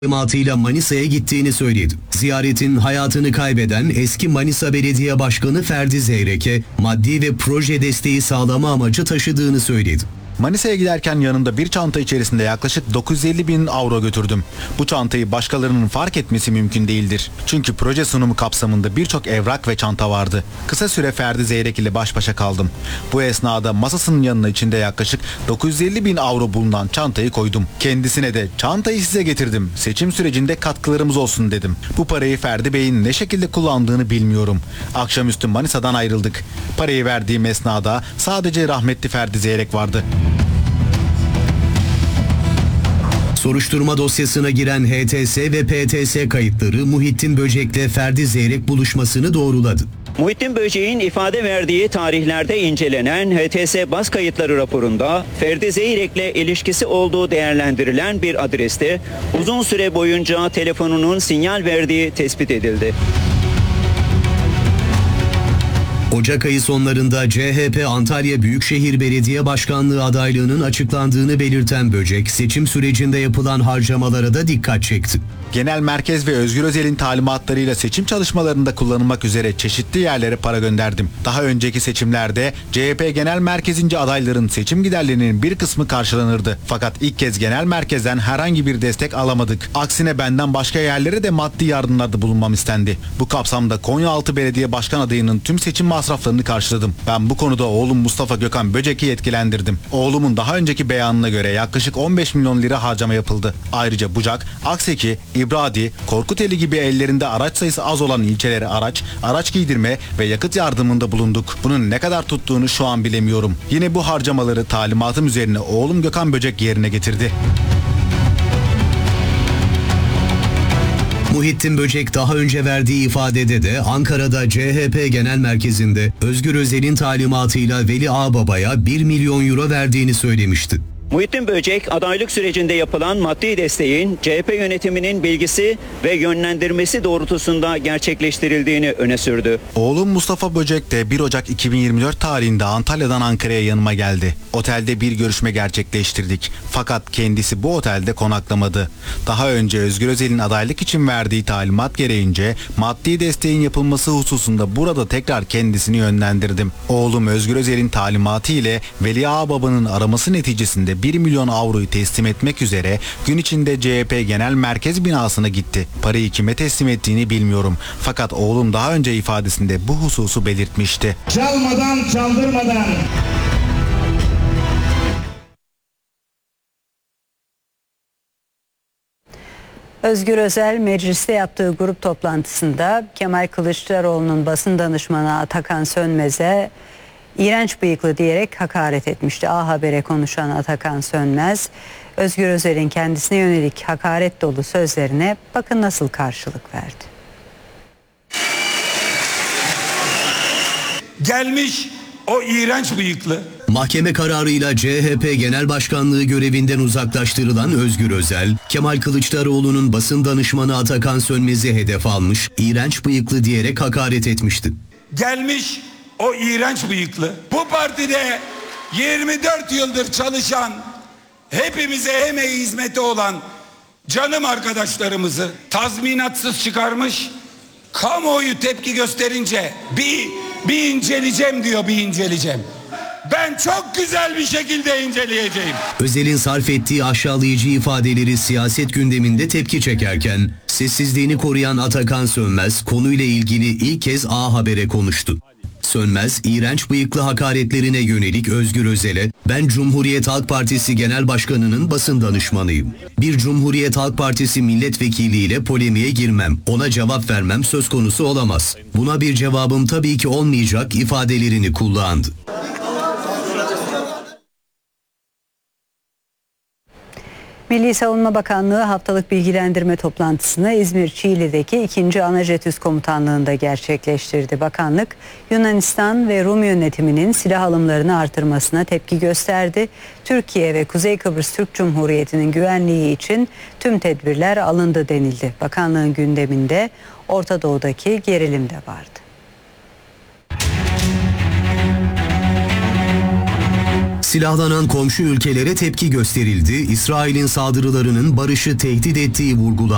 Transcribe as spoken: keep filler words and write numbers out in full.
talimatıyla Manisa'ya gittiğini söyledi. Ziyaretin hayatını kaybeden eski Manisa Belediye Başkanı Ferdi Zeyrek'e maddi ve proje desteği sağlama amacı taşıdığını söyledi. Manisa'ya giderken yanında bir çanta içerisinde yaklaşık dokuz yüz elli bin avro götürdüm. Bu çantayı başkalarının fark etmesi mümkün değildir. Çünkü proje sunumu kapsamında birçok evrak ve çanta vardı. Kısa süre Ferdi Zeyrek ile baş başa kaldım. Bu esnada masasının yanına içinde yaklaşık dokuz yüz elli bin avro bulunan çantayı koydum. Kendisine de çantayı size getirdim, seçim sürecinde katkılarımız olsun dedim. Bu parayı Ferdi Bey'in ne şekilde kullandığını bilmiyorum. Akşamüstü Manisa'dan ayrıldık. Parayı verdiğim esnada sadece rahmetli Ferdi Zeyrek vardı. Soruşturma dosyasına giren H T S ve P T S kayıtları Muhittin Böcek'le Ferdi Zeyrek buluşmasını doğruladı. Muhittin Böcek'in ifade verdiği tarihlerde incelenen H T S baz kayıtları raporunda Ferdi Zeyrek'le ilişkisi olduğu değerlendirilen bir adreste uzun süre boyunca telefonunun sinyal verdiği tespit edildi. Ocak ayı sonlarında C H P Antalya Büyükşehir Belediye Başkanlığı adaylığının açıklandığını belirten Böcek, seçim sürecinde yapılan harcamalara da dikkat çekti. Genel Merkez ve Özgür Özel'in talimatlarıyla seçim çalışmalarında kullanılmak üzere çeşitli yerlere para gönderdim. Daha önceki seçimlerde C H P Genel Merkezi'nce adayların seçim giderlerinin bir kısmı karşılanırdı. Fakat ilk kez Genel Merkez'den herhangi bir destek alamadık. Aksine benden başka yerlere de maddi yardımlarda bulunmam istendi. Bu kapsamda Konyaaltı Belediye Başkan adayının tüm seçim masraflarını karşıladım. Ben bu konuda oğlum Mustafa Gökhan Böcek'i yetkilendirdim. Oğlumun daha önceki beyanına göre yaklaşık on beş milyon lira harcama yapıldı. Ayrıca Bucak, Akseki, İbradi, Korkuteli gibi ellerinde araç sayısı az olan ilçelere araç, araç giydirme ve yakıt yardımında bulunduk. Bunun ne kadar tuttuğunu şu an bilemiyorum. Yine bu harcamaları talimatım üzerine oğlum Gökhan Böcek yerine getirdi. Muhittin Böcek daha önce verdiği ifadede de Ankara'da C H P Genel Merkezi'nde Özgür Özel'in talimatıyla Veli Ağbaba'ya bir milyon euro verdiğini söylemişti. Muhittin Böcek, adaylık sürecinde yapılan maddi desteğin C H P yönetiminin bilgisi ve yönlendirmesi doğrultusunda gerçekleştirildiğini öne sürdü. Oğlum Mustafa Böcek de bir Ocak iki bin yirmi dört tarihinde Antalya'dan Ankara'ya yanıma geldi. Otelde bir görüşme gerçekleştirdik. Fakat kendisi bu otelde konaklamadı. Daha önce Özgür Özel'in adaylık için verdiği talimat gereğince maddi desteğin yapılması hususunda burada tekrar kendisini yönlendirdim. Oğlum Özgür Özel'in talimatı ile Veli Ağbaba'nın araması neticesinde bir milyon avroyu teslim etmek üzere gün içinde C H P Genel Merkez binasına gitti. Parayı kime teslim ettiğini bilmiyorum. Fakat oğlum daha önce ifadesinde bu hususu belirtmişti. Çalmadan, çaldırmadan. Özgür Özel mecliste yaptığı grup toplantısında Kemal Kılıçdaroğlu'nun basın danışmanı Atakan Sönmez'e İğrenç bıyıklı diyerek hakaret etmişti. A Haber'e konuşan Atakan Sönmez, Özgür Özel'in kendisine yönelik hakaret dolu sözlerine bakın nasıl karşılık verdi. Gelmiş o iğrenç bıyıklı. Mahkeme kararıyla C H P Genel Başkanlığı görevinden uzaklaştırılan Özgür Özel, Kemal Kılıçdaroğlu'nun basın danışmanı Atakan Sönmez'i hedef almış, iğrenç bıyıklı diyerek hakaret etmişti. Gelmiş o iğrenç bıyıklı. Bu partide yirmi dört yıldır çalışan, hepimize emeği hizmeti olan canım arkadaşlarımızı tazminatsız çıkarmış, kamuoyu tepki gösterince bir, bir inceleyeceğim diyor, bir inceleyeceğim. Ben çok güzel bir şekilde inceleyeceğim. Özel'in sarf ettiği aşağılayıcı ifadeleri siyaset gündeminde tepki çekerken, sessizliğini koruyan Atakan Sönmez konuyla ilgili ilk kez A Haber'e konuştu. Sönmez, iğrenç bıyıklı hakaretlerine yönelik Özgür Özel'e, ben Cumhuriyet Halk Partisi Genel Başkanı'nın basın danışmanıyım. Bir Cumhuriyet Halk Partisi milletvekiliyle polemiğe girmem, ona cevap vermem söz konusu olamaz. Buna bir cevabım tabii ki olmayacak ifadelerini kullandı. Milli Savunma Bakanlığı haftalık bilgilendirme toplantısını İzmir Çiğli'deki ikinci Anajet Üs Komutanlığı'nda gerçekleştirdi. Bakanlık, Yunanistan ve Rum yönetiminin silah alımlarını artırmasına tepki gösterdi. Türkiye ve Kuzey Kıbrıs Türk Cumhuriyeti'nin güvenliği için tüm tedbirler alındı denildi. Bakanlığın gündeminde Orta Doğu'daki gerilim de vardı. Silahlanan komşu ülkelere tepki gösterildi. İsrail'in saldırılarının barışı tehdit ettiği vurgulandı.